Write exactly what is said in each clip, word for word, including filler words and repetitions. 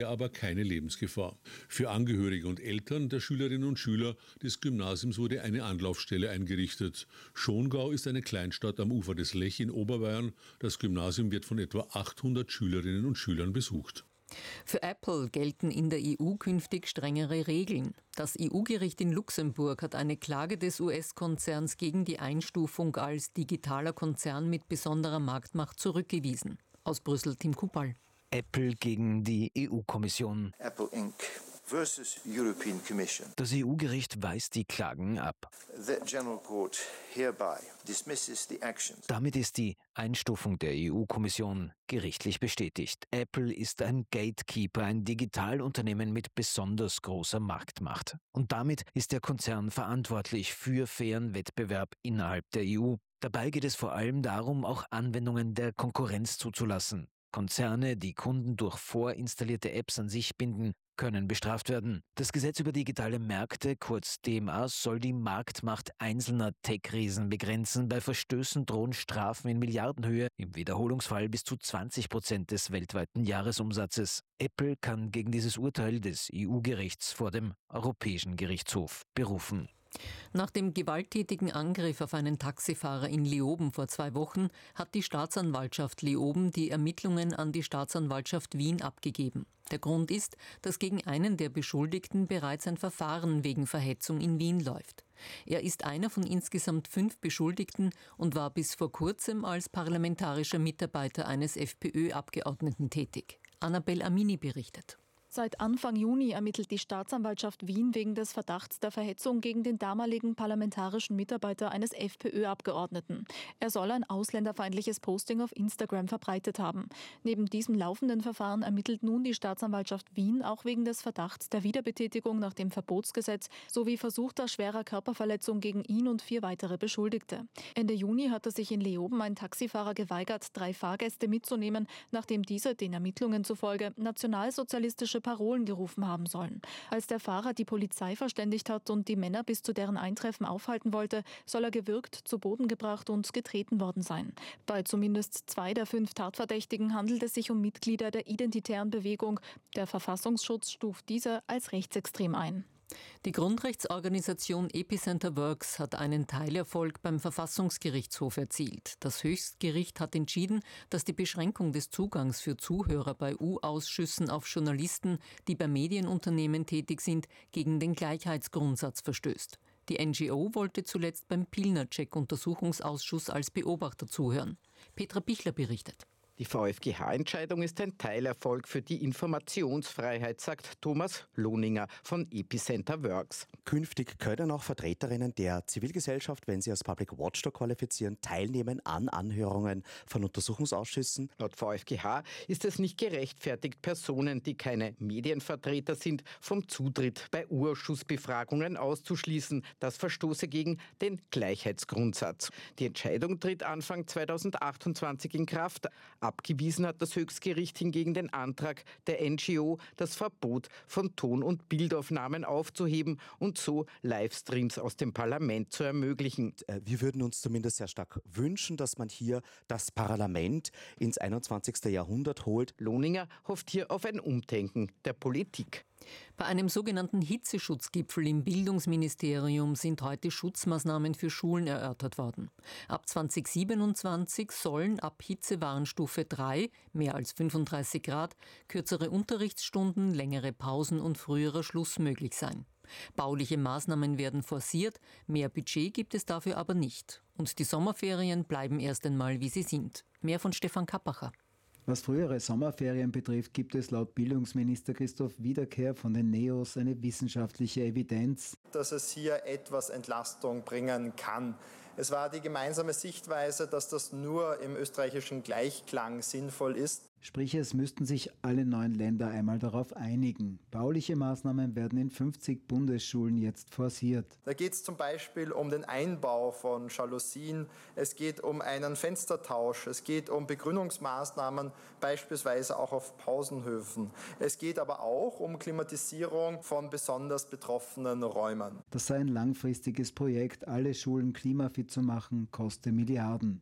aber keine Lebensgefahr. Für Angehörige und Eltern der Schülerinnen und Schüler des Gymnasiums wurde eine Anlaufstelle eingerichtet. Schongau ist eine Kleinstadt am Ufer des Lech in Oberbayern. Das Gymnasium wird von etwa achthundert Schülerinnen und Schülern besucht. Für Apple gelten in der E U künftig strengere Regeln. Das E U-Gericht in Luxemburg hat eine Klage des U S-Konzerns gegen die Einstufung als digitaler Konzern mit besonderer Marktmacht zurückgewiesen. Aus Brüssel Tim Kupal. Apple gegen die E U-Kommission. Apple Incorporated versus European Commission. Das E U-Gericht weist die Klagen ab. The General Court hereby dismisses the actions. Damit ist die Einstufung der E U-Kommission gerichtlich bestätigt. Apple ist ein Gatekeeper, ein Digitalunternehmen mit besonders großer Marktmacht. Und damit ist der Konzern verantwortlich für fairen Wettbewerb innerhalb der E U. Dabei geht es vor allem darum, auch Anwendungen der Konkurrenz zuzulassen. Konzerne, die Kunden durch vorinstallierte Apps an sich binden, können bestraft werden. Das Gesetz über digitale Märkte, kurz D M A, soll die Marktmacht einzelner Tech-Riesen begrenzen. Bei Verstößen drohen Strafen in Milliardenhöhe, im Wiederholungsfall bis zu zwanzig Prozent des weltweiten Jahresumsatzes. Apple kann gegen dieses Urteil des E U-Gerichts vor dem Europäischen Gerichtshof berufen. Nach dem gewalttätigen Angriff auf einen Taxifahrer in Leoben vor zwei Wochen hat die Staatsanwaltschaft Leoben die Ermittlungen an die Staatsanwaltschaft Wien abgegeben. Der Grund ist, dass gegen einen der Beschuldigten bereits ein Verfahren wegen Verhetzung in Wien läuft. Er ist einer von insgesamt fünf Beschuldigten und war bis vor kurzem als parlamentarischer Mitarbeiter eines FPÖ-Abgeordneten tätig. Annabel Amini berichtet. Seit Anfang Juni ermittelt die Staatsanwaltschaft Wien wegen des Verdachts der Verhetzung gegen den damaligen parlamentarischen Mitarbeiter eines FPÖ-Abgeordneten. Er soll ein ausländerfeindliches Posting auf Instagram verbreitet haben. Neben diesem laufenden Verfahren ermittelt nun die Staatsanwaltschaft Wien auch wegen des Verdachts der Wiederbetätigung nach dem Verbotsgesetz sowie versuchter schwerer Körperverletzung gegen ihn und vier weitere Beschuldigte. Ende Juni hatte sich in Leoben ein Taxifahrer geweigert, drei Fahrgäste mitzunehmen, nachdem diese den Ermittlungen zufolge nationalsozialistische Parolen gerufen haben sollen. Als der Fahrer die Polizei verständigt hat und die Männer bis zu deren Eintreffen aufhalten wollte, soll er gewürgt, zu Boden gebracht und getreten worden sein. Bei zumindest zwei der fünf Tatverdächtigen handelt es sich um Mitglieder der Identitären Bewegung. Der Verfassungsschutz stuft diese als rechtsextrem ein. Die Grundrechtsorganisation Epicenter Works hat einen Teilerfolg beim Verfassungsgerichtshof erzielt. Das Höchstgericht hat entschieden, dass die Beschränkung des Zugangs für Zuhörer bei U-Ausschüssen auf Journalisten, die bei Medienunternehmen tätig sind, gegen den Gleichheitsgrundsatz verstößt. Die N G O wollte zuletzt beim Pilnacek-Untersuchungsausschuss als Beobachter zuhören. Petra Pichler berichtet. Die V F G H-Entscheidung ist ein Teilerfolg für die Informationsfreiheit, sagt Thomas Lohninger von Epicenter Works. Künftig können auch Vertreterinnen der Zivilgesellschaft, wenn sie als Public Watchdog qualifizieren, teilnehmen an Anhörungen von Untersuchungsausschüssen. Laut V F G H ist es nicht gerechtfertigt, Personen, die keine Medienvertreter sind, vom Zutritt bei U-Ausschussbefragungen auszuschließen. Das verstoße gegen den Gleichheitsgrundsatz. Die Entscheidung tritt Anfang zweitausendachtundzwanzig in Kraft. Abgewiesen hat das Höchstgericht hingegen den Antrag der N G O, das Verbot von Ton- und Bildaufnahmen aufzuheben und so Livestreams aus dem Parlament zu ermöglichen. Wir würden uns zumindest sehr stark wünschen, dass man hier das Parlament ins einundzwanzigste Jahrhundert holt. Lohninger hofft hier auf ein Umdenken der Politik. Bei einem sogenannten Hitzeschutzgipfel im Bildungsministerium sind heute Schutzmaßnahmen für Schulen erörtert worden. Ab zweitausendsiebenundzwanzig sollen ab Hitzewarnstufe drei, mehr als fünfunddreißig Grad, kürzere Unterrichtsstunden, längere Pausen und früherer Schluss möglich sein. Bauliche Maßnahmen werden forciert, mehr Budget gibt es dafür aber nicht. Und die Sommerferien bleiben erst einmal, wie sie sind. Mehr von Stefan Kappacher. Was frühere Sommerferien betrifft, gibt es laut Bildungsminister Christoph Wiederkehr von den NEOS eine wissenschaftliche Evidenz, dass es hier etwas Entlastung bringen kann. Es war die gemeinsame Sichtweise, dass das nur im österreichischen Gleichklang sinnvoll ist. Sprich, es müssten sich alle neun Länder einmal darauf einigen. Bauliche Maßnahmen werden in fünfzig Bundesschulen jetzt forciert. Da geht es zum Beispiel um den Einbau von Jalousien, es geht um einen Fenstertausch, es geht um Begrünungsmaßnahmen, beispielsweise auch auf Pausenhöfen. Es geht aber auch um Klimatisierung von besonders betroffenen Räumen. Das sei ein langfristiges Projekt, alle Schulen klimafit zu machen, koste Milliarden.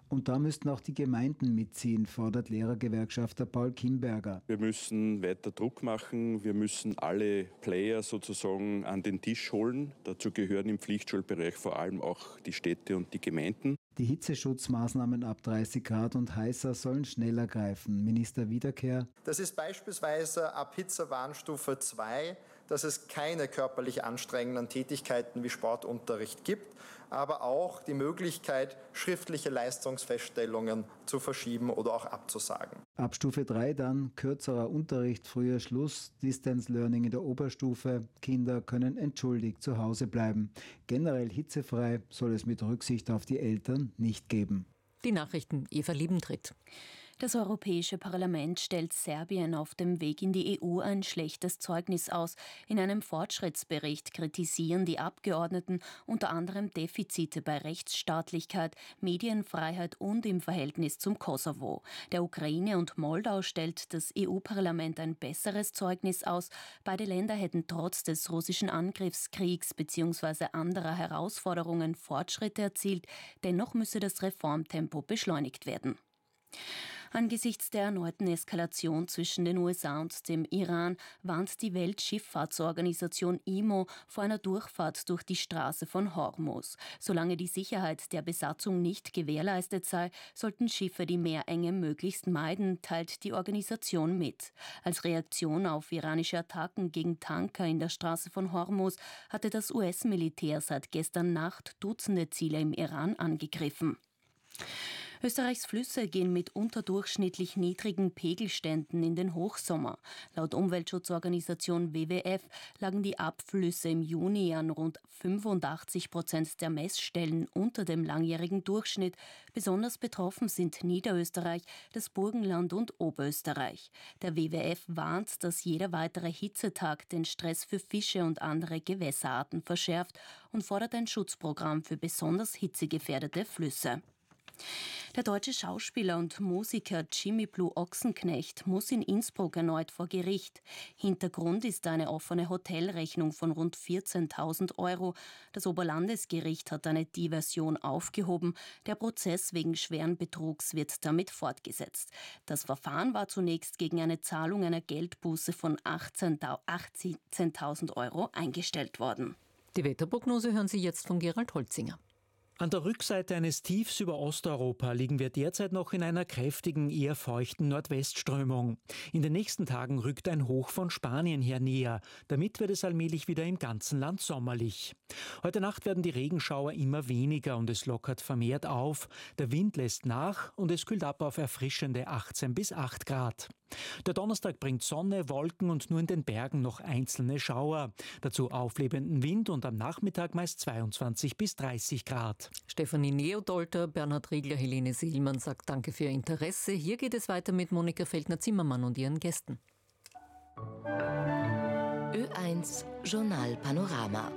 Und da müssten auch die Gemeinden mitziehen, fordert Lehrergewerkschafter Paul Kimberger. Wir müssen weiter Druck machen. Wir müssen alle Player sozusagen an den Tisch holen. Dazu gehören im Pflichtschulbereich vor allem auch die Städte und die Gemeinden. Die Hitzeschutzmaßnahmen ab dreißig Grad und heißer sollen schneller greifen. Minister Wiederkehr. Das ist beispielsweise ab Hitzewarnstufe zwei, dass es keine körperlich anstrengenden Tätigkeiten wie Sportunterricht gibt, aber auch die Möglichkeit, schriftliche Leistungsfeststellungen zu verschieben oder auch abzusagen. Ab Stufe drei dann kürzerer Unterricht, früher Schluss, Distance Learning in der Oberstufe. Kinder können entschuldigt zu Hause bleiben. Generell hitzefrei soll es mit Rücksicht auf die Eltern nicht geben. Die Nachrichten Eva Liebentritt. Das Europäische Parlament stellt Serbien auf dem Weg in die E U ein schlechtes Zeugnis aus. In einem Fortschrittsbericht kritisieren die Abgeordneten unter anderem Defizite bei Rechtsstaatlichkeit, Medienfreiheit und im Verhältnis zum Kosovo. Der Ukraine und Moldau stellt das E U-Parlament ein besseres Zeugnis aus. Beide Länder hätten trotz des russischen Angriffskriegs bzw. anderer Herausforderungen Fortschritte erzielt. Dennoch müsse das Reformtempo beschleunigt werden. Angesichts der erneuten Eskalation zwischen den U S A und dem Iran warnt die Weltschifffahrtsorganisation I M O vor einer Durchfahrt durch die Straße von Hormuz. Solange die Sicherheit der Besatzung nicht gewährleistet sei, sollten Schiffe die Meerenge möglichst meiden, teilt die Organisation mit. Als Reaktion auf iranische Attacken gegen Tanker in der Straße von Hormuz hatte das U S-Militär seit gestern Nacht Dutzende Ziele im Iran angegriffen. Österreichs Flüsse gehen mit unterdurchschnittlich niedrigen Pegelständen in den Hochsommer. Laut Umweltschutzorganisation W W F lagen die Abflüsse im Juni an rund fünfundachtzig Prozent der Messstellen unter dem langjährigen Durchschnitt. Besonders betroffen sind Niederösterreich, das Burgenland und Oberösterreich. Der W W F warnt, dass jeder weitere Hitzetag den Stress für Fische und andere Gewässerarten verschärft und fordert ein Schutzprogramm für besonders hitzegefährdete Flüsse. Der deutsche Schauspieler und Musiker Jimmy Blue Ochsenknecht muss in Innsbruck erneut vor Gericht. Hintergrund ist eine offene Hotelrechnung von rund vierzehntausend Euro. Das Oberlandesgericht hat eine Diversion aufgehoben. Der Prozess wegen schweren Betrugs wird damit fortgesetzt. Das Verfahren war zunächst gegen eine Zahlung einer Geldbuße von achtzehntausend Euro eingestellt worden. Die Wetterprognose hören Sie jetzt von Gerald Holzinger. An der Rückseite eines Tiefs über Osteuropa liegen wir derzeit noch in einer kräftigen, eher feuchten Nordwestströmung. In den nächsten Tagen rückt ein Hoch von Spanien her näher. Damit wird es allmählich wieder im ganzen Land sommerlich. Heute Nacht werden die Regenschauer immer weniger und es lockert vermehrt auf. Der Wind lässt nach und es kühlt ab auf erfrischende achtzehn bis acht Grad. Der Donnerstag bringt Sonne, Wolken und nur in den Bergen noch einzelne Schauer. Dazu auflebenden Wind und am Nachmittag meist zweiundzwanzig bis dreißig Grad. Stefanie Neodolter, Bernhard Riegler, Helene Seelmann sagt Danke für Ihr Interesse. Hier geht es weiter mit Monika Feldner-Zimmermann und ihren Gästen. Ö eins Journal Panorama.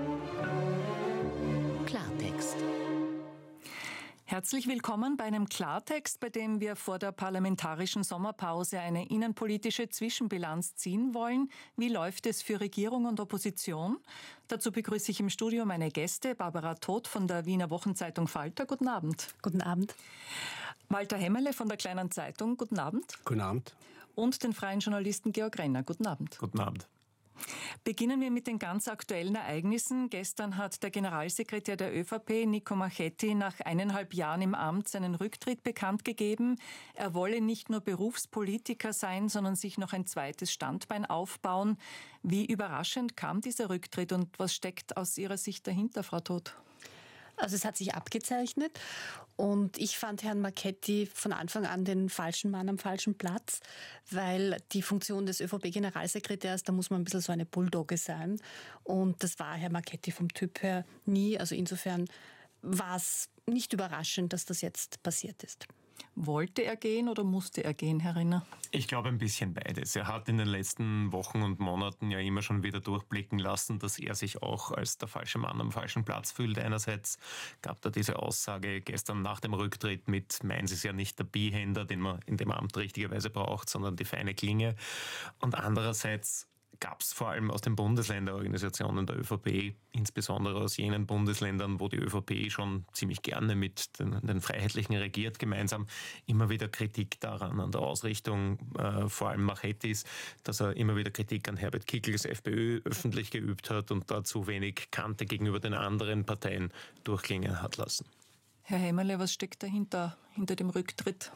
Klartext. Herzlich willkommen bei einem Klartext, bei dem wir vor der parlamentarischen Sommerpause eine innenpolitische Zwischenbilanz ziehen wollen. Wie läuft es für Regierung und Opposition? Dazu begrüße ich im Studio meine Gäste. Barbara Todt von der Wiener Wochenzeitung Falter. Guten Abend. Guten Abend. Walter Hemmerle von der Kleinen Zeitung. Guten Abend. Guten Abend. Und den freien Journalisten Georg Renner. Guten Abend. Guten Abend. Beginnen wir mit den ganz aktuellen Ereignissen. Gestern hat der Generalsekretär der ÖVP, Nico Marchetti, nach eineinhalb Jahren im Amt seinen Rücktritt bekannt gegeben. Er wolle nicht nur Berufspolitiker sein, sondern sich noch ein zweites Standbein aufbauen. Wie überraschend kam dieser Rücktritt und was steckt aus Ihrer Sicht dahinter, Frau Todt? Also es hat sich abgezeichnet und ich fand Herrn Marchetti von Anfang an den falschen Mann am falschen Platz, weil die Funktion des ÖVP-Generalsekretärs, da muss man ein bisschen so eine Bulldogge sein und das war Herr Marchetti vom Typ her nie. Also insofern war es nicht überraschend, dass das jetzt passiert ist. Wollte er gehen oder musste er gehen, Herr Renner? Ich glaube ein bisschen beides. Er hat in den letzten Wochen und Monaten ja immer schon wieder durchblicken lassen, dass er sich auch als der falsche Mann am falschen Platz fühlt. Einerseits gab da diese Aussage gestern nach dem Rücktritt mit, meins ist ja nicht der Bihänder, den man in dem Amt richtigerweise braucht, sondern die feine Klinge. Und andererseits gab es vor allem aus den Bundesländerorganisationen der ÖVP, insbesondere aus jenen Bundesländern, wo die ÖVP schon ziemlich gerne mit den, den Freiheitlichen regiert, gemeinsam immer wieder Kritik daran, an der Ausrichtung, äh, vor allem Marchettis, dass er immer wieder Kritik an Herbert Kickls FPÖ öffentlich geübt hat und da zu wenig Kante gegenüber den anderen Parteien durchklingen hat lassen. Herr Hämmerle, was steckt dahinter, hinter dem Rücktritt?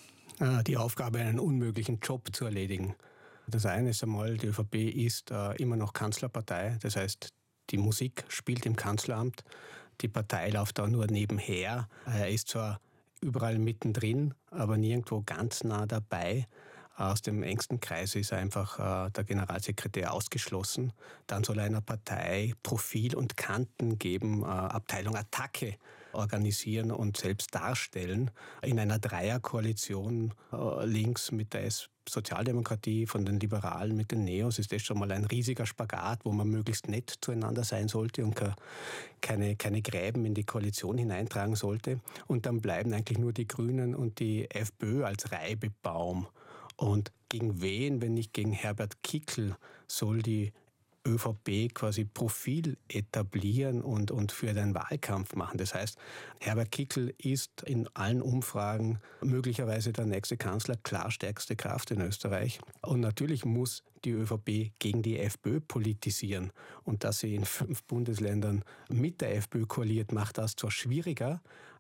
Die Aufgabe, einen unmöglichen Job zu erledigen. Das eine ist einmal, die ÖVP ist äh, immer noch Kanzlerpartei. Das heißt, die Musik spielt im Kanzleramt. Die Partei läuft da nur nebenher. Er ist zwar überall mittendrin, aber nirgendwo ganz nah dabei. Aus dem engsten Kreis ist einfach äh, der Generalsekretär ausgeschlossen. Dann soll einer Partei Profil und Kanten geben, äh, Abteilung Attacke organisieren und selbst darstellen. In einer Dreierkoalition äh, links mit der Sozialdemokratie, von den Liberalen mit den Neos ist das schon mal ein riesiger Spagat, wo man möglichst nett zueinander sein sollte und keine, keine Gräben in die Koalition hineintragen sollte. Und dann bleiben eigentlich nur die Grünen und die FPÖ als Reibebaum. Und gegen wen, wenn nicht gegen Herbert Kickl, soll die ÖVP quasi Profil etablieren und, und für den Wahlkampf machen. Das heißt, Herbert Kickl ist in allen Umfragen möglicherweise der nächste Kanzler, klar stärkste Kraft in Österreich. Und natürlich muss die ÖVP gegen die FPÖ politisieren. Und dass sie in fünf Bundesländern mit der FPÖ koaliert, macht das zwar schwieriger,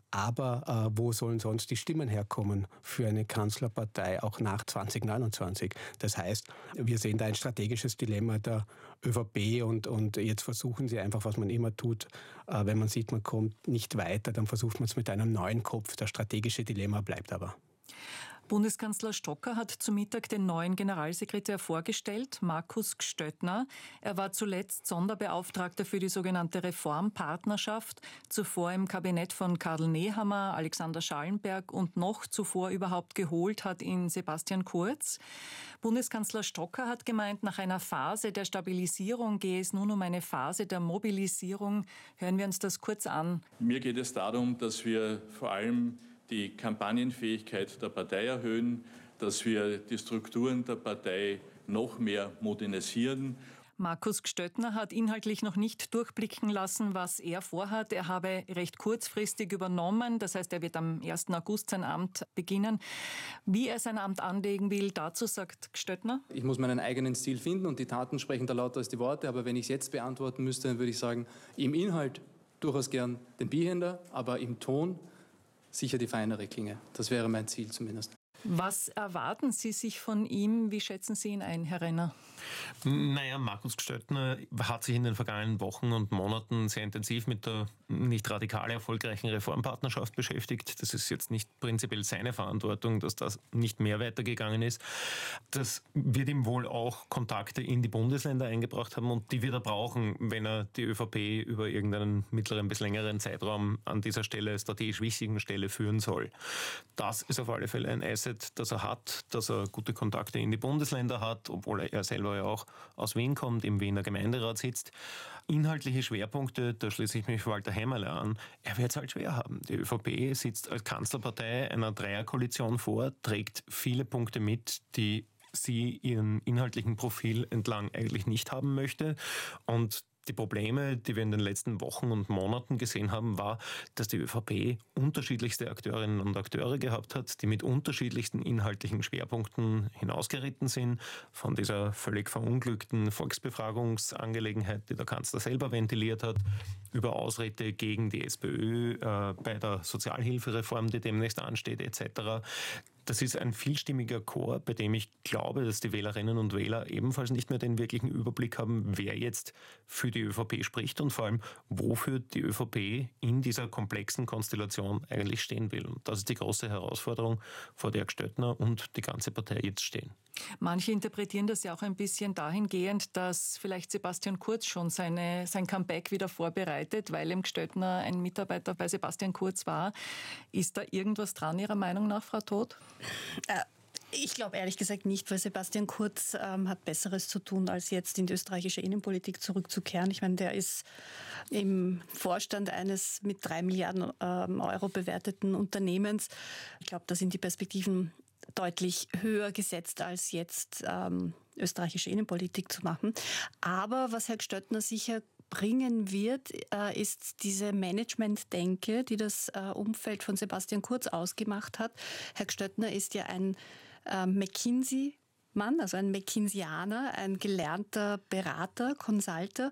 aber äh, wo sollen sonst die Stimmen herkommen für eine Kanzlerpartei auch nach zwanzig neunundzwanzig? Das heißt, wir sehen da ein strategisches Dilemma der ÖVP und, und jetzt versuchen sie einfach, was man immer tut, äh, wenn man sieht, man kommt nicht weiter, dann versucht man es mit einem neuen Kopf. Das strategische Dilemma bleibt aber. Bundeskanzler Stocker hat zu Mittag den neuen Generalsekretär vorgestellt, Markus Gstöttner. Er war zuletzt Sonderbeauftragter für die sogenannte Reformpartnerschaft, zuvor im Kabinett von Karl Nehammer, Alexander Schallenberg und noch zuvor überhaupt geholt hat ihn Sebastian Kurz. Bundeskanzler Stocker hat gemeint, nach einer Phase der Stabilisierung gehe es nun um eine Phase der Mobilisierung. Hören wir uns das kurz an. Mir geht es darum, dass wir vor allem die Kampagnenfähigkeit der Partei erhöhen, dass wir die Strukturen der Partei noch mehr modernisieren. Markus Gstöttner hat inhaltlich noch nicht durchblicken lassen, was er vorhat. Er habe recht kurzfristig übernommen, das heißt, er wird am ersten August sein Amt beginnen. Wie er sein Amt anlegen will, dazu sagt Gstöttner: Ich muss meinen eigenen Stil finden und die Taten sprechen da lauter als die Worte. Aber wenn ich es jetzt beantworten müsste, dann würde ich sagen, im Inhalt durchaus gern den Bihänder, aber im Ton sicher die feinere Klinge. Das wäre mein Ziel zumindest. Was erwarten Sie sich von ihm? Wie schätzen Sie ihn ein, Herr Renner? Naja, Markus Gstöttner hat sich in den vergangenen Wochen und Monaten sehr intensiv mit der nicht radikal erfolgreichen Reformpartnerschaft beschäftigt. Das ist jetzt nicht prinzipiell seine Verantwortung, dass das nicht mehr weitergegangen ist. Das wird ihm wohl auch Kontakte in die Bundesländer eingebracht haben und die wird er brauchen, wenn er die ÖVP über irgendeinen mittleren bis längeren Zeitraum an dieser Stelle, strategisch wichtigen Stelle führen soll. Das ist auf alle Fälle ein Asset, das er hat, dass er gute Kontakte in die Bundesländer hat, obwohl er selber ja auch aus Wien kommt, im Wiener Gemeinderat sitzt. Inhaltliche Schwerpunkte, da schließe ich mich Walter Hämmerle an, er wird es halt schwer haben. Die ÖVP sitzt als Kanzlerpartei einer Dreierkoalition vor, trägt viele Punkte mit, die sie ihren inhaltlichen Profil entlang eigentlich nicht haben möchte. Und die Probleme, die wir in den letzten Wochen und Monaten gesehen haben, war, dass die ÖVP unterschiedlichste Akteurinnen und Akteure gehabt hat, die mit unterschiedlichsten inhaltlichen Schwerpunkten hinausgeritten sind. Von dieser völlig verunglückten Volksbefragungsangelegenheit, die der Kanzler selber ventiliert hat, über Ausritte gegen die SPÖ äh, bei der Sozialhilfereform, die demnächst ansteht, et cetera. Das ist ein vielstimmiger Chor, bei dem ich glaube, dass die Wählerinnen und Wähler ebenfalls nicht mehr den wirklichen Überblick haben, wer jetzt für die ÖVP spricht und vor allem, wofür die ÖVP in dieser komplexen Konstellation eigentlich stehen will. Und das ist die große Herausforderung, vor der Gstöttner und die ganze Partei jetzt stehen. Manche interpretieren das ja auch ein bisschen dahingehend, dass vielleicht Sebastian Kurz schon seine, sein Comeback wieder vorbereitet, weil im Gstöttner ein Mitarbeiter bei Sebastian Kurz war. Ist da irgendwas dran, Ihrer Meinung nach, Frau Todt? Äh. Ich glaube ehrlich gesagt nicht, weil Sebastian Kurz ähm, hat Besseres zu tun, als jetzt in die österreichische Innenpolitik zurückzukehren. Ich meine, der ist im Vorstand eines mit drei Milliarden ähm, Euro bewerteten Unternehmens. Ich glaube, da sind die Perspektiven deutlich höher gesetzt, als jetzt ähm, österreichische Innenpolitik zu machen. Aber was Herr Gstöttner sicher bringen wird, äh, ist diese Management-Denke, die das äh, Umfeld von Sebastian Kurz ausgemacht hat. Herr Gstöttner ist ja ein äh, McKinsey- Mann, also ein McKinseyaner, ein gelernter Berater, Consulter.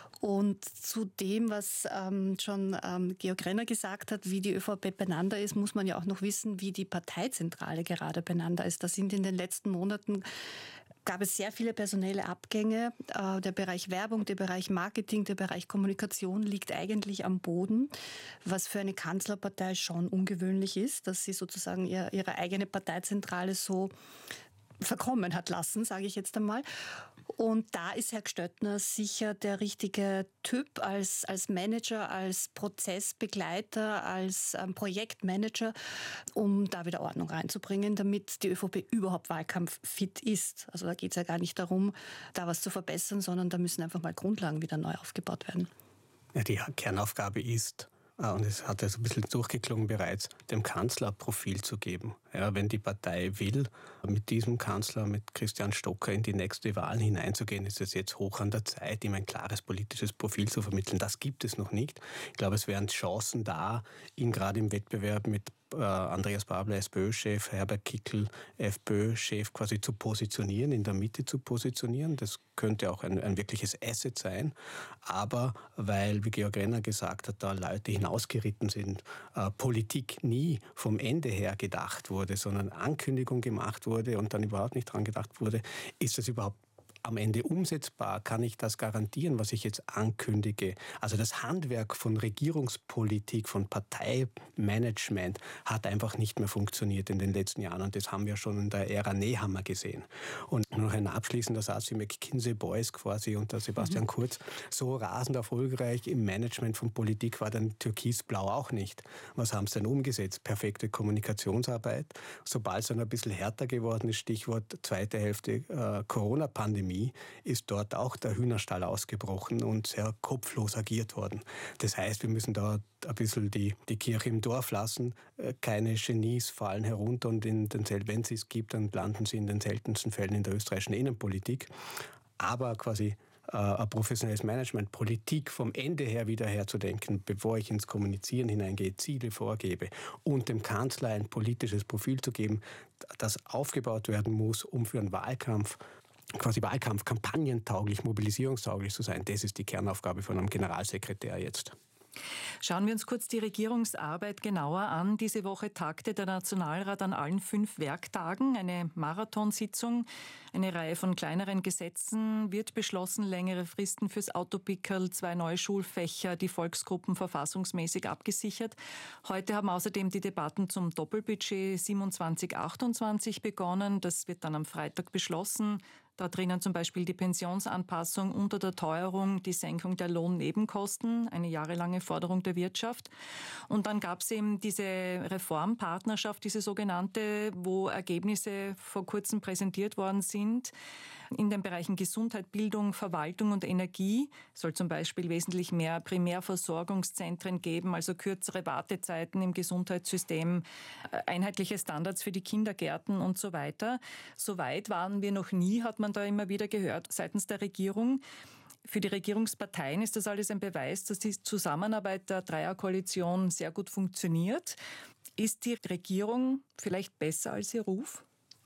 Und zu dem, was ähm, schon ähm, Georg Renner gesagt hat, wie die ÖVP beieinander ist, muss man ja auch noch wissen, wie die Parteizentrale gerade beieinander ist. Da sind in den letzten Monaten gab es sehr viele personelle Abgänge. Äh, der Bereich Werbung, der Bereich Marketing, der Bereich Kommunikation liegt eigentlich am Boden, was für eine Kanzlerpartei schon ungewöhnlich ist, dass sie sozusagen ihr, ihre eigene Parteizentrale so verkommen hat lassen, sage ich jetzt einmal. Und da ist Herr Gstöttner sicher der richtige Typ als, als Manager, als Prozessbegleiter, als ähm, Projektmanager, um da wieder Ordnung reinzubringen, damit die ÖVP überhaupt wahlkampffit ist. Also da geht es ja gar nicht darum, da was zu verbessern, sondern da müssen einfach mal Grundlagen wieder neu aufgebaut werden. Ja, die Kernaufgabe ist, und es hat ja so ein bisschen durchgeklungen bereits, dem Kanzler ein Profil zu geben. Ja, wenn die Partei will, mit diesem Kanzler, mit Christian Stocker in die nächste Wahl hineinzugehen, ist es jetzt hoch an der Zeit, ihm ein klares politisches Profil zu vermitteln. Das gibt es noch nicht. Ich glaube, es wären Chancen da, ihn gerade im Wettbewerb mit äh, Andreas Babler, SPÖ-Chef, Herbert Kickl, FPÖ-Chef quasi zu positionieren, in der Mitte zu positionieren. Das könnte auch ein, ein wirkliches Asset sein. Aber weil, wie Georg Renner gesagt hat, da Leute hinausgeritten sind, äh, Politik nie vom Ende her gedacht wurde, sondern Ankündigung gemacht wurde und dann überhaupt nicht dran gedacht wurde, ist das überhaupt am Ende umsetzbar? Kann ich das garantieren, was ich jetzt ankündige? Also das Handwerk von Regierungspolitik, von Parteimanagement hat einfach nicht mehr funktioniert in den letzten Jahren und das haben wir schon in der Ära Nehammer gesehen. Und noch ein abschließender Satz, die McKinsey Boys quasi unter Sebastian mhm. Kurz, so rasend erfolgreich im Management von Politik war dann Türkisblau auch nicht. Was haben sie denn umgesetzt? Perfekte Kommunikationsarbeit. Sobald es dann ein bisschen härter geworden ist, Stichwort zweite Hälfte äh, Corona-Pandemie, ist dort auch der Hühnerstall ausgebrochen und sehr kopflos agiert worden. Das heißt, wir müssen da ein bisschen die, die Kirche im Dorf lassen. Keine Genies fallen herunter und in den, wenn es es gibt, dann landen sie in den seltensten Fällen in der österreichischen Innenpolitik. Aber quasi äh, ein professionelles Management, Politik vom Ende her wieder herzudenken, bevor ich ins Kommunizieren hineingehe, Ziele vorgebe und dem Kanzler ein politisches Profil zu geben, das aufgebaut werden muss, um für einen Wahlkampf quasi Wahlkampf kampagnentauglich, mobilisierungstauglich zu sein. Das ist die Kernaufgabe von einem Generalsekretär jetzt. Schauen wir uns kurz die Regierungsarbeit genauer an. Diese Woche tagte der Nationalrat an allen fünf Werktagen, eine Marathonsitzung. Eine Reihe von kleineren Gesetzen wird beschlossen, längere Fristen fürs Autopickerl, zwei neue Schulfächer, die Volksgruppen verfassungsmäßig abgesichert. Heute haben außerdem die Debatten zum Doppelbudget siebenundzwanzig achtundzwanzig begonnen. Das wird dann am Freitag beschlossen. Da drinnen zum Beispiel die Pensionsanpassung unter der Teuerung, die Senkung der Lohnnebenkosten, eine jahrelange Forderung der Wirtschaft. Und dann gab es eben diese Reformpartnerschaft, diese sogenannte, wo Ergebnisse vor kurzem präsentiert worden sind. In den Bereichen Gesundheit, Bildung, Verwaltung und Energie soll zum Beispiel wesentlich mehr Primärversorgungszentren geben, also kürzere Wartezeiten im Gesundheitssystem, einheitliche Standards für die Kindergärten und so weiter. So weit waren wir noch nie, hat man da immer wieder gehört seitens der Regierung. Für die Regierungsparteien ist das alles ein Beweis, dass die Zusammenarbeit der Dreierkoalition sehr gut funktioniert. Ist die Regierung vielleicht besser als ihr Ruf?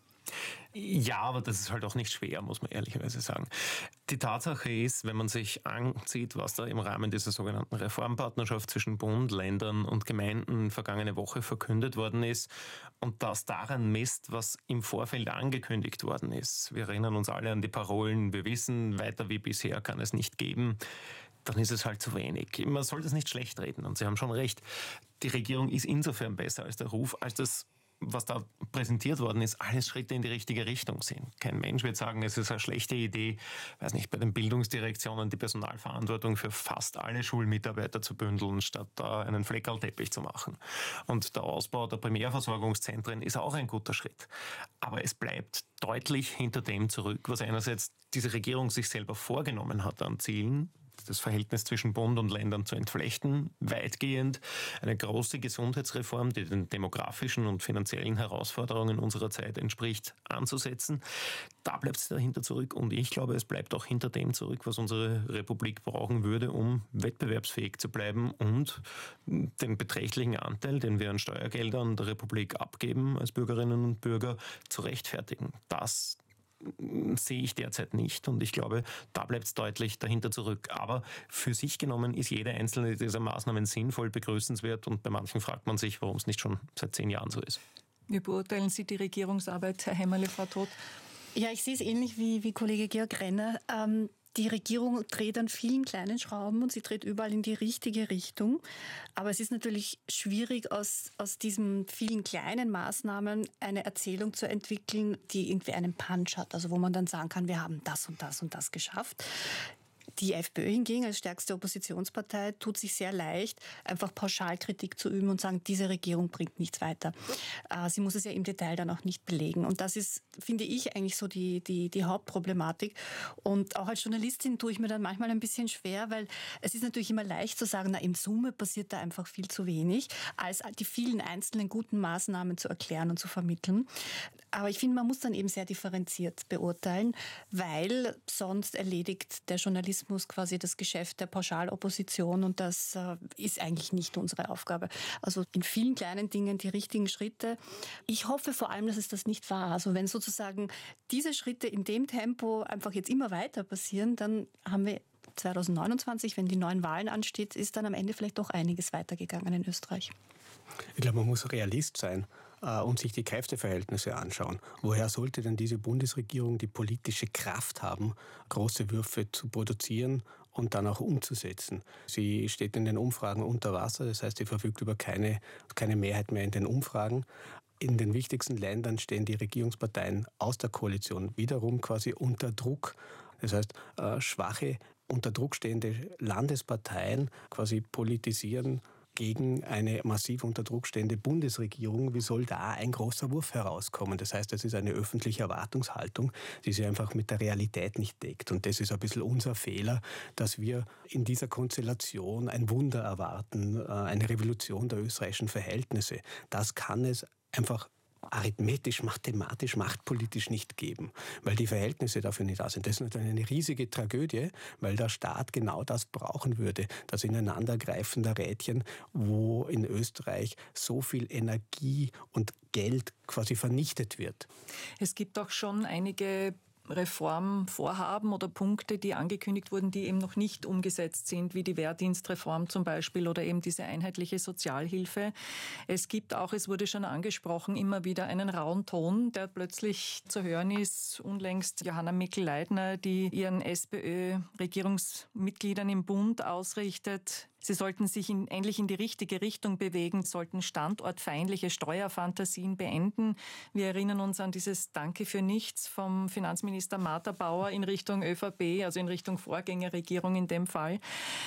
Ja, aber das ist halt auch nicht schwer, muss man ehrlicherweise sagen. Die Tatsache ist, wenn man sich ansieht, was da im Rahmen dieser sogenannten Reformpartnerschaft zwischen Bund, Ländern und Gemeinden vergangene Woche verkündet worden ist und das daran misst, was im Vorfeld angekündigt worden ist. Wir erinnern uns alle an die Parolen, wir wissen, weiter wie bisher kann es nicht geben. Dann ist es halt zu wenig. Man soll das nicht schlecht reden und Sie haben schon recht. Die Regierung ist insofern besser als der Ruf, als das, was da präsentiert worden ist, alles Schritte in die richtige Richtung sind. Kein Mensch wird sagen, es ist eine schlechte Idee, weiß nicht, bei den Bildungsdirektionen die Personalverantwortung für fast alle Schulmitarbeiter zu bündeln, statt da einen Fleckerlteppich zu machen. Und der Ausbau der Primärversorgungszentren ist auch ein guter Schritt. Aber es bleibt deutlich hinter dem zurück, was einerseits diese Regierung sich selber vorgenommen hat an Zielen, das Verhältnis zwischen Bund und Ländern zu entflechten, weitgehend. Eine große Gesundheitsreform, die den demografischen und finanziellen Herausforderungen unserer Zeit entspricht, anzusetzen. Da bleibt es dahinter zurück und ich glaube, es bleibt auch hinter dem zurück, was unsere Republik brauchen würde, um wettbewerbsfähig zu bleiben und den beträchtlichen Anteil, den wir an Steuergeldern der Republik abgeben als Bürgerinnen und Bürger, zu rechtfertigen. Das sehe ich derzeit nicht und ich glaube, da bleibt es deutlich dahinter zurück. Aber für sich genommen ist jede einzelne dieser Maßnahmen sinnvoll, begrüßenswert und bei manchen fragt man sich, warum es nicht schon seit zehn Jahren so ist. Wie beurteilen Sie die Regierungsarbeit, Herr Hämmerle, Frau Todt? Ja, ich sehe es ähnlich wie, wie Kollege Georg Renner. Ähm, die Regierung dreht an vielen kleinen Schrauben und sie dreht überall in die richtige Richtung. Aber es ist natürlich schwierig, aus, aus diesen vielen kleinen Maßnahmen eine Erzählung zu entwickeln, die irgendwie einen Punch hat. Also wo man dann sagen kann, wir haben das und das und das geschafft. Die FPÖ hingegen als stärkste Oppositionspartei tut sich sehr leicht, einfach Pauschalkritik zu üben und sagen, diese Regierung bringt nichts weiter. Äh, sie muss es ja im Detail dann auch nicht belegen. Und das ist, finde ich, eigentlich so die, die, die Hauptproblematik. Und auch als Journalistin tue ich mir dann manchmal ein bisschen schwer, weil es ist natürlich immer leicht zu sagen, na, in Summe passiert da einfach viel zu wenig, als die vielen einzelnen guten Maßnahmen zu erklären und zu vermitteln. Aber ich finde, man muss dann eben sehr differenziert beurteilen, weil sonst erledigt der Journalismus quasi das Geschäft der Pauschalopposition und das äh, ist eigentlich nicht unsere Aufgabe. Also in vielen kleinen Dingen die richtigen Schritte. Ich hoffe vor allem, dass es das nicht war. Also wenn sozusagen diese Schritte in dem Tempo einfach jetzt immer weiter passieren, dann haben wir zwanzig neunundzwanzig, wenn die neuen Wahlen ansteht, ist dann am Ende vielleicht doch einiges weitergegangen in Österreich. Ich glaube, man muss Realist sein und sich die Kräfteverhältnisse anschauen. Woher sollte denn diese Bundesregierung die politische Kraft haben, große Würfe zu produzieren und dann auch umzusetzen? Sie steht in den Umfragen unter Wasser, das heißt, sie verfügt über keine, keine Mehrheit mehr in den Umfragen. In den wichtigsten Ländern stehen die Regierungsparteien aus der Koalition wiederum quasi unter Druck. Das heißt, äh, schwache, unter Druck stehende Landesparteien quasi politisieren gegen eine massiv unter Druck stehende Bundesregierung. Wie soll da ein großer Wurf herauskommen? Das heißt, das ist eine öffentliche Erwartungshaltung, die sich einfach mit der Realität nicht deckt. Und das ist ein bisschen unser Fehler, dass wir in dieser Konstellation ein Wunder erwarten, eine Revolution der österreichischen Verhältnisse. Das kann es einfach arithmetisch, mathematisch, machtpolitisch nicht geben, weil die Verhältnisse dafür nicht da sind. Das ist natürlich eine riesige Tragödie, weil der Staat genau das brauchen würde, das Ineinandergreifen der Rädchen, wo in Österreich so viel Energie und Geld quasi vernichtet wird. Es gibt auch schon einige Reformvorhaben oder Punkte, die angekündigt wurden, die eben noch nicht umgesetzt sind, wie die Wehrdienstreform zum Beispiel oder eben diese einheitliche Sozialhilfe. Es gibt auch, es wurde schon angesprochen, immer wieder einen rauen Ton, der plötzlich zu hören ist. Unlängst Johanna Mikl-Leitner, die ihren SPÖ-Regierungsmitgliedern im Bund ausrichtet, sie sollten sich in, endlich in die richtige Richtung bewegen, sollten standortfeindliche Steuerfantasien beenden. Wir erinnern uns an dieses Danke für nichts vom Finanzminister Martha Bauer in Richtung ÖVP, also in Richtung Vorgängerregierung in dem Fall.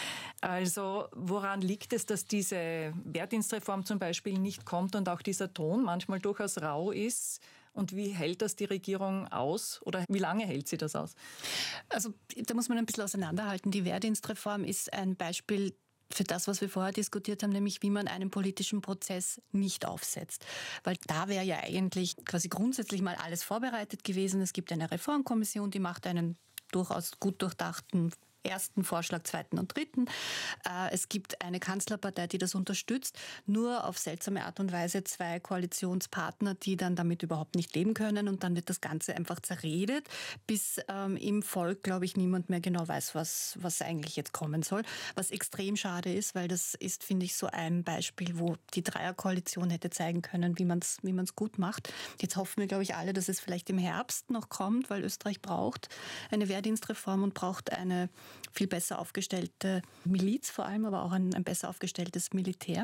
Also woran liegt es, dass diese Wehrdienstreform zum Beispiel nicht kommt und auch dieser Ton manchmal durchaus rau ist? Und wie hält das die Regierung aus oder wie lange hält sie das aus? Also da muss man ein bisschen auseinanderhalten. Die Wehrdienstreform ist ein Beispiel für das, was wir vorher diskutiert haben, nämlich wie man einen politischen Prozess nicht aufsetzt. Weil da wäre ja eigentlich quasi grundsätzlich mal alles vorbereitet gewesen. Es gibt eine Reformkommission, die macht einen durchaus gut durchdachten ersten Vorschlag, zweiten und dritten. Es gibt eine Kanzlerpartei, die das unterstützt, nur auf seltsame Art und Weise zwei Koalitionspartner, die dann damit überhaupt nicht leben können und dann wird das Ganze einfach zerredet, bis ähm, im Volk, glaube ich, niemand mehr genau weiß, was, was eigentlich jetzt kommen soll. Was extrem schade ist, weil das ist, finde ich, so ein Beispiel, wo die Dreierkoalition hätte zeigen können, wie man es wie man's gut macht. Jetzt hoffen wir, glaube ich, alle, dass es vielleicht im Herbst noch kommt, weil Österreich braucht eine Wehrdienstreform und braucht eine viel besser aufgestellte Miliz vor allem, aber auch ein, ein besser aufgestelltes Militär.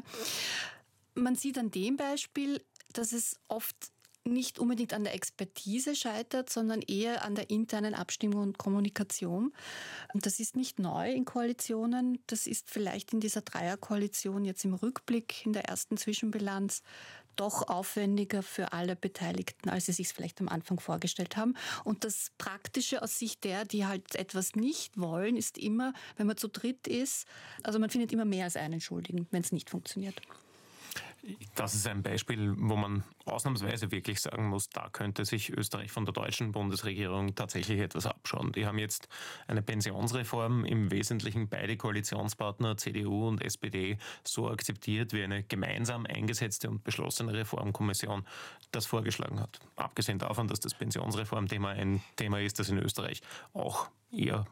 Man sieht an dem Beispiel, dass es oft nicht unbedingt an der Expertise scheitert, sondern eher an der internen Abstimmung und Kommunikation. Und das ist nicht neu in Koalitionen. Das ist vielleicht in dieser Dreierkoalition jetzt im Rückblick, in der ersten Zwischenbilanz, doch aufwendiger für alle Beteiligten, als sie sich vielleicht am Anfang vorgestellt haben. Und das Praktische aus Sicht der, die halt etwas nicht wollen, ist immer, wenn man zu dritt ist, also man findet immer mehr als einen Schuldigen, wenn es nicht funktioniert. Das ist ein Beispiel, wo man ausnahmsweise wirklich sagen muss, da könnte sich Österreich von der deutschen Bundesregierung tatsächlich etwas abschauen. Die haben jetzt eine Pensionsreform im Wesentlichen beide Koalitionspartner C D U und S P D so akzeptiert, wie eine gemeinsam eingesetzte und beschlossene Reformkommission das vorgeschlagen hat. Abgesehen davon, dass das Pensionsreformthema ein Thema ist, das in Österreich auch eher